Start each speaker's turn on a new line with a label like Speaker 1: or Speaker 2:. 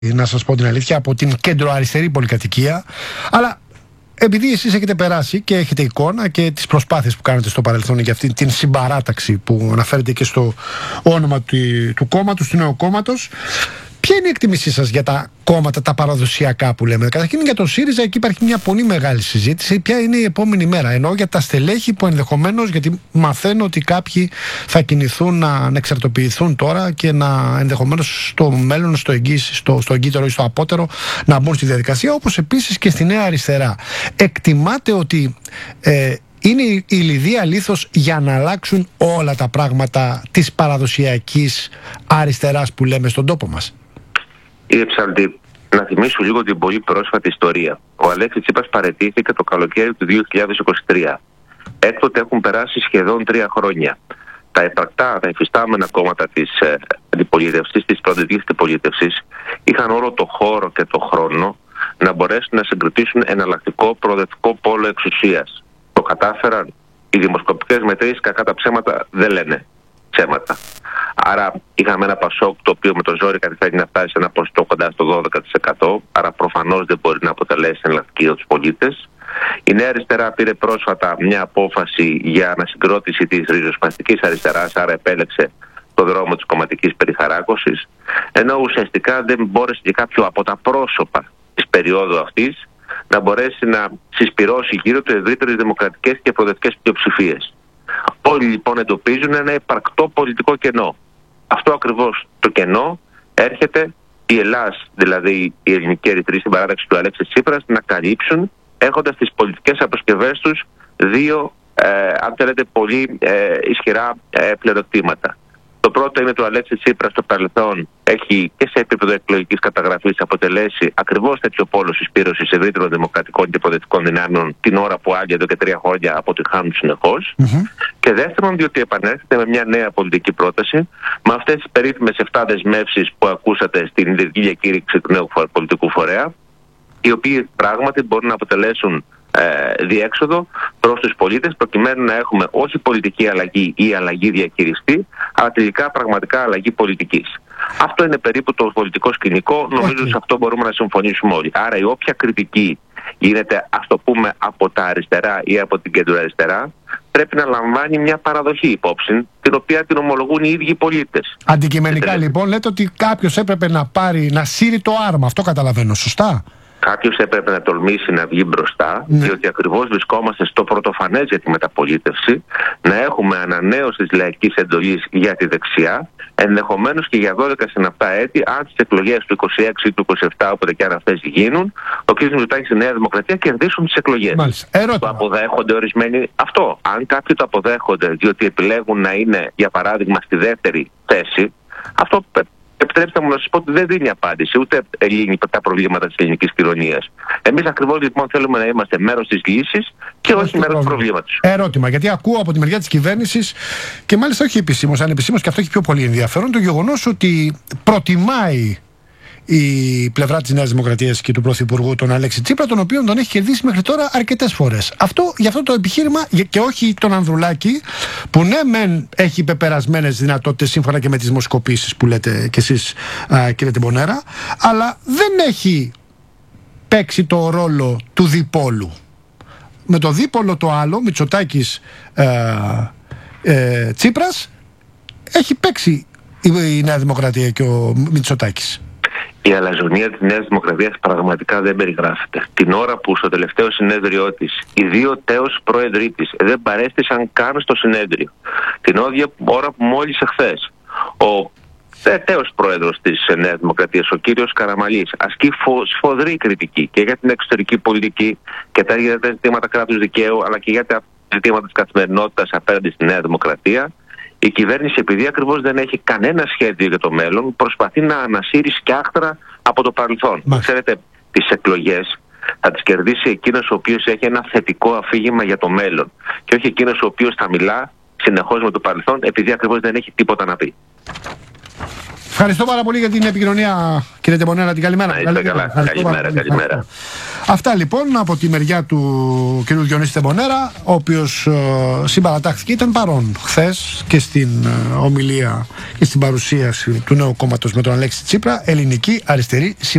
Speaker 1: να σας πω την αλήθεια, από την κέντρο-αριστερή πολυκατοικία, αλλά επειδή εσείς έχετε περάσει και έχετε εικόνα και τις προσπάθειες που κάνετε στο παρελθόν για αυτή την συμπαράταξη που αναφέρεται και στο όνομα του κόμματος, του νέου κόμματος, ποια είναι η εκτίμησή σας για τα κόμματα, τα παραδοσιακά που λέμε? Καταρχήν για τον ΣΥΡΙΖΑ, εκεί υπάρχει μια πολύ μεγάλη συζήτηση. Ποια είναι η επόμενη μέρα? Ενώ για τα στελέχη που ενδεχομένως, γιατί μαθαίνω ότι κάποιοι θα κινηθούν να εξαρτοποιηθούν τώρα και να ενδεχομένως στο μέλλον, στο εγκύτερο ή στο απότερο, να μπουν στη διαδικασία, όπως επίσης και στη Νέα Αριστερά. Εκτιμάτε ότι είναι η λιδία λίθος για να αλλάξουν όλα τα πράγματα της παραδοσιακής αριστεράς που λέμε στον τόπο μας?
Speaker 2: Κύριε Ψαλτή, να θυμίσω λίγο την πολύ πρόσφατη ιστορία. Ο Αλέξης Τσίπρας παραιτήθηκε το καλοκαίρι του 2023. Έκτοτε έχουν περάσει σχεδόν 3 χρόνια. Τα επρακτά, τα υφιστάμενα κόμματα της αντιπολίτευσης, της προοδευτικής αντιπολίτευσης, είχαν όλο το χώρο και το χρόνο να μπορέσουν να συγκροτήσουν εναλλακτικό προοδευτικό πόλο εξουσίας. Το κατάφεραν. Οι δημοσκοπικές μετρήσεις, κακά τα ψέματα, δεν λένε ψέματα. Άρα είχαμε ένα Πασόκ το οποίο με το ζόρι καταφέρει να φτάσει σε ένα ποσοστό κοντά στο 12%. Άρα προφανώς δεν μπορεί να αποτελέσει εναλλακτική για τους πολίτες. Η Νέα Αριστερά πήρε πρόσφατα μια απόφαση για ανασυγκρότηση της ριζοσπαστικής αριστεράς, άρα επέλεξε το δρόμο της κομματικής περιχαράκωσης. Ενώ ουσιαστικά δεν μπόρεσε και κάποιο από τα πρόσωπα της περίοδου αυτής να μπορέσει να συσπυρώσει γύρω του ευρύτερες δημοκρατικές και προοδευτικές πλειοψηφίες. Όλοι λοιπόν εντοπίζουν ένα υπαρκτό πολιτικό κενό. Αυτό ακριβώς το κενό έρχεται η Ελλάς, δηλαδή η ελληνική ερυθρή στην παράταξη του Αλέξη Τσίπρας, να καλύψουν, έχοντας τις πολιτικές αποσκευές τους δύο, αν θέλετε, πολύ ισχυρά πλεονεκτήματα. Το πρώτο είναι το Αλέξη Τσίπρα στο παρελθόν έχει και σε επίπεδο εκλογικής καταγραφής αποτελέσει ακριβώς τέτοιο πόλο συσπήρωσης ευρύτερων δημοκρατικών και προοδευτικών δυνάμεων, την ώρα που άλλοι εδώ και 3 χρόνια αποτυγχάνουν συνεχώς. Και δεύτερον, διότι επανέρχεται με μια νέα πολιτική πρόταση, με αυτές τις περίφημες 7 δεσμεύσεις που ακούσατε στην ειδική διακήρυξη του νέου πολιτικού φορέα, οι οποίοι πράγματι μπορούν να αποτελέσουν διέξοδο προς τους πολίτες, προκειμένου να έχουμε όχι πολιτική αλλαγή ή αλλαγή διαχειριστή, αλλά τελικά πραγματικά αλλαγή πολιτικής. Αυτό είναι περίπου το πολιτικό σκηνικό. Νομίζω σε αυτό μπορούμε να συμφωνήσουμε όλοι. Άρα η όποια κριτική γίνεται, ας το πούμε, από τα αριστερά ή από την κεντροαριστερά, πρέπει να λαμβάνει μια παραδοχή υπόψη, την οποία την ομολογούν οι ίδιοι οι πολίτες.
Speaker 1: Αντικειμενικά λοιπόν λέτε ότι κάποιος έπρεπε να σύρει το άρμα. Αυτό καταλαβαίνω, σωστά?
Speaker 2: Κάποιος έπρεπε να τολμήσει να βγει μπροστά, διότι ακριβώς βρισκόμαστε στο πρωτοφανές για τη μεταπολίτευση, να έχουμε ανανέωση της λαϊκής εντολής για τη δεξιά, ενδεχομένως και για 12 συναπτά έτη, αν στις εκλογές του 26 ή του 27, όποτε και αν αυτές γίνουν, ο κ. Μητσοτάκης στη Νέα Δημοκρατία κερδίσουν τις εκλογές. Το αποδέχονται ορισμένοι αυτό? Αν κάποιοι το αποδέχονται, διότι επιλέγουν να είναι, για παράδειγμα, στη δεύτερη θέση, αυτό επιτρέψτε μου να σας πω ότι δεν δίνει απάντηση, ούτε λύνει τα προβλήματα της ελληνικής κοινωνίας. Εμείς ακριβώς λοιπόν θέλουμε να είμαστε μέρος της λύσης και όχι μέρος του προβλήματος.
Speaker 1: Ερώτημα, γιατί ακούω από τη μεριά της κυβέρνησης, και μάλιστα όχι επισήμως, ανεπισήμως, και αυτό έχει πιο πολύ ενδιαφέρον, το γεγονός ότι προτιμάει η πλευρά της Νέας Δημοκρατίας και του Πρωθυπουργού τον Αλέξη Τσίπρα, τον οποίο τον έχει κερδίσει μέχρι τώρα αρκετές φορές. Γι' αυτό το επιχείρημα, και όχι τον Ανδρουλάκη, που ναι μεν έχει πεπερασμένες δυνατότητες σύμφωνα και με τις δημοσκοπήσεις που λέτε κι εσείς, κύριε Τιμπονέρα, αλλά δεν έχει παίξει το ρόλο του διπόλου. Με το δίπολο το άλλο, Μητσοτάκης Τσίπρας, έχει παίξει η Νέα Δημοκρατία και ο Μητσοτάκης.
Speaker 2: Η αλαζονία της Νέας Δημοκρατίας πραγματικά δεν περιγράφεται. Την ώρα που στο τελευταίο συνέδριό της οι 2 τέος πρόεδροι της δεν παρέστησαν καν στο συνέδριο, την ώρα που μόλις εχθές ο τέος πρόεδρος της Νέας Δημοκρατίας, ο κύριος Καραμανλής, ασκεί σφοδρή κριτική και για την εξωτερική πολιτική και για τα ζητήματα κράτους δικαίου, αλλά και για τα ζητήματα της καθημερινότητας απέναντι στη Νέα Δημοκρατία, η κυβέρνηση, επειδή ακριβώς δεν έχει κανένα σχέδιο για το μέλλον, προσπαθεί να ανασύρει σκιάχτρα από το παρελθόν. Ξέρετε, τις εκλογές θα τις κερδίσει εκείνος ο οποίος έχει ένα θετικό αφήγημα για το μέλλον και όχι εκείνος ο οποίος θα μιλά συνεχώς με το παρελθόν, επειδή ακριβώς δεν έχει τίποτα να πει.
Speaker 1: Ευχαριστώ πάρα πολύ για την επικοινωνία, κύριε Τιμπονέρα. Την καλημέρα.
Speaker 2: Καλημέρα.
Speaker 1: Αυτά λοιπόν από τη μεριά του κ. Διονύση Τεμπονέρα, ο οποίος συμπαρατάχθηκε, ήταν παρόν χθες και στην ομιλία και στην παρουσίαση του νέου κόμματος με τον Αλέξη Τσίπρα, Ελληνική Αριστερή